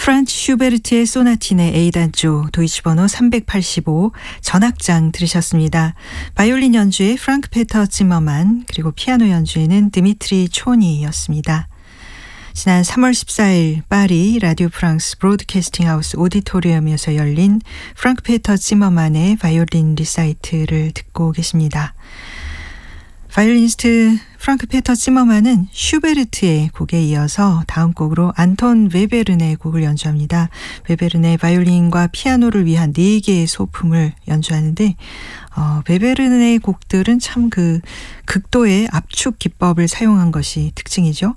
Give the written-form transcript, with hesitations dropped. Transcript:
프란츠 슈베르트의 소나티네 A단조 도이치 번호 385 전악장 들으셨습니다. 바이올린 연주에 프랑크 페터 지머만 그리고 피아노 연주에는 드미트리 촌이였습니다. 지난 3월 14일 파리 라디오 프랑스 브로드캐스팅 하우스 오디토리엄에서 열린 프랑크 페터 지머만의 바이올린 리사이트를 듣고 계십니다. 바이올리니스트 프랑크 페터 지머만은 슈베르트의 곡에 이어서 다음 곡으로 안톤 웨베른의 곡을 연주합니다. 웨베른의 바이올린과 피아노를 위한 4개의 소품을 연주하는데 웨베른의 곡들은 참 극도의 압축 기법을 사용한 것이 특징이죠.